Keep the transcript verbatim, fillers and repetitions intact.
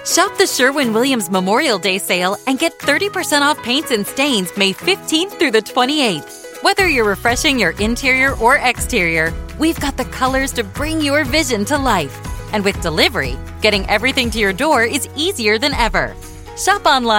Shop the Sherwin-Williams Memorial Day sale and get thirty percent off paints and stains May fifteenth through the twenty-eighth. Whether you're refreshing your interior or exterior, we've got the colors to bring your vision to life. And with delivery, getting everything to your door is easier than ever. Shop online